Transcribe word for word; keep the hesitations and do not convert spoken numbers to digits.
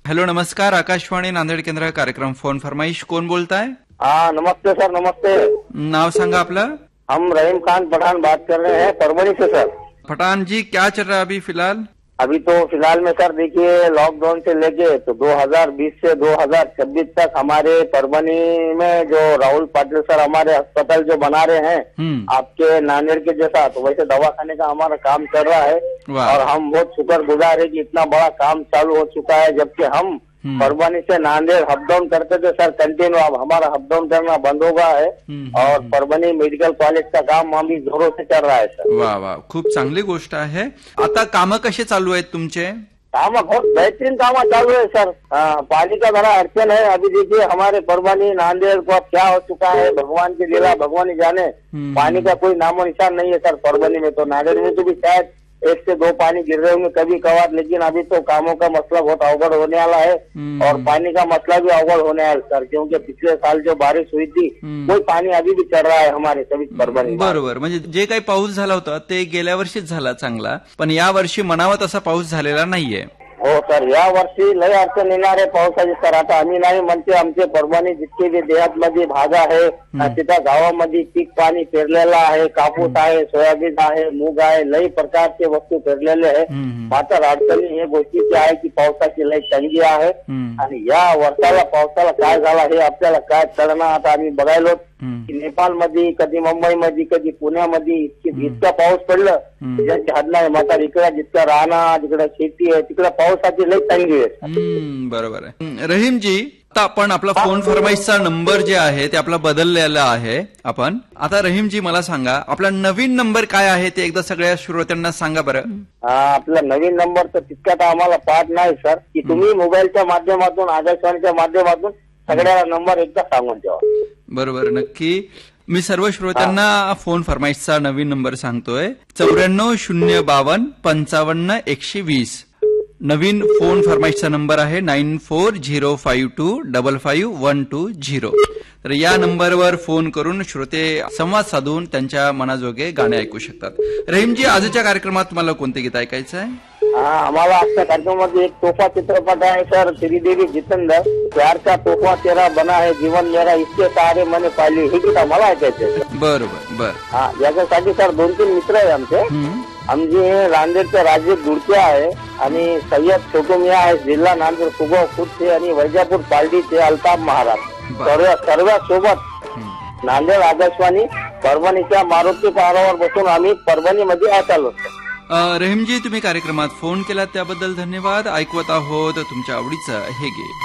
Hello, नमस्कार. आकाशवाणी नांदेड केंद्र कार्यक्रम फोन फरमाइश. कोण बोलताय? हाँ नमस्ते सर. नमस्ते. नाव सांगा आपलं. हम रहीम खान पठान बात कर रहे हैं परभणी से सर. पठान जी, क्या चल रहा है अभी फिलहाल? अभी तो फिलहाल में सर देखिए, लॉकडाउन से लेके तो दो हज़ार बीस से दो हज़ार छब्बीस तक हमारे परभणी में जो राहुल पाटिल सर हमारे अस्पताल जो बना रहे हैं आपके नांदेड़ के जैसा, तो वैसे दवाखाने का हमारा काम चल रहा है और हम बहुत शुक्रगुजार है कि इतना बड़ा काम चालू हो चुका है. जबकि हम परभणी से नांदेड़ अप डाउन करते थे सर कंटिन्यू, अब हमारा अप डाउन करना बंद हो गया है और परभणी मेडिकल कॉलेज का काम अभी जोरों से चल रहा है सर. वाह वाह, खूप चांगली गोष्ट आहे. आता कामं कसे चालू आहेत तुमचे? काम बहुत बेहतरीन काम चालू है सर. पानी का बड़ा अड़चन है. अभी देखिए हमारे परभणी नांदेड़ को अब क्या हो चुका है, भगवान की लीला भगवान ही जाने. पानी का कोई नामो निशान नहीं है सर परभणी में. तो नांदेड़ में तो भी शायद एक से दो पानी गिर रहे होंगे कभी कभार, लेकिन अभी तो कामों का मसला बहुत अवगढ़ होने वाला है और पानी का मसला भी अवगढ़ होने वाला है सर. क्योंकि पिछले साल जो बारिश हुई थी कोई पाणी अभी भी चढ रहा है हमारे सभी परभणी. बरोबर, म्हणजे जे काही पाऊस झाला होता ते गेल्या वर्षीच झाला चांगला, पण या वर्षी म्हणावा तसा पाऊस झालेला नाहीये. हो सर, या वर्षी लय अडचण येणार आहे पावसाची सर. आता आम्ही नाही म्हणते, आमचे परभणी जितके बी देहातमध्ये भाग आहे तिथं गावामध्ये पीक पाणी पेरलेलं आहे, कापूस आहे, सोयाबीन आहे, मूग आहे, लई प्रकारचे वस्तू पेरलेले आहे. मात्र अडचणी हे गोष्टीची आहे की पावसाची लई तंगी आहे आणि या वर्षाला पावसाला काय झाला हे आपल्याला काय कळणार. आता आम्ही बघायलो की नेपाळमध्ये, कधी मुंबईमध्ये, कधी पुण्यामध्ये इतका पाऊस पडलं ज्याची हद नाही. मात्र इकडे जितकं राहणार, जिकडे शेती आहे तिकडे पावसाची लई तंगी आहे. बरोबर आहे. रहीमजी, आता आपण आपला फोन फरमाईशचा नंबर जे आहे ते आपला बदललेला आहे आपण. आता रहीमजी मला सांगा, आपला नवीन नंबर काय आहे ते एकदा सगळ्या श्रोत्यांना सांगा बरं. आपला नवीन नंबर तर तितका तर आम्हाला पाठ नाही सर, की तुम्ही मोबाईलच्या माध्यमातून, आकाशवाणीच्या माध्यमातून सगळ्याला नंबर एकदा सांगून ठेवा. बरोबर, नक्की. मी सर्व श्रोत्यांना फोन फरमाईशचा नवीन नंबर सांगतोय. चौऱ्याण्णव शून्य बावन्न पंचावन्न एकशे वीस. नवीन फोन फरमाईशचा नंबर आहे nine four zero five to double five one two zero. तर या नंबरवर फोन करून श्रोते संवाद साधून त्यांच्या मनाजोगे गाणे ऐकू शकतात. रहीमजी, आजच्या कार्यक्रमात तुम्हाला कोणते गीत ऐकायचं आहे? आम्हाला आजच्या कार्यक्रमामध्ये एक तोफा चित्रपट आहे सर, श्रीदेवी जितेंद्र, प्यार का तोफा तेरा बना है जीवन मेरा, इसके सहारे मैंने पाली, हे गीत आम्हाला ऐकायचे. बरोबर बर. हा, याच्यासाठी सर दोन तीन मित्र आहे आमचे. आमचे नांदेडचे राजेश गुडके आहे आणि सय्यद छोटू मिया आहे, जिल्हा नांदेड सुगाव खुर्दचे, आणि वैजापूर पालडीचे अल्ताफ महाराज. सर्व सर्व सोबत नांदेड आकाशवाणी परभणीच्या मारुती पहारावर बसून आम्ही परभणीमध्ये आलो. रहीमजी, तुम्ही कार्यक्रमात फोन केला त्याबद्दल धन्यवाद. ऐकवत आहोत तुमच्या आवडीचं हे गीत.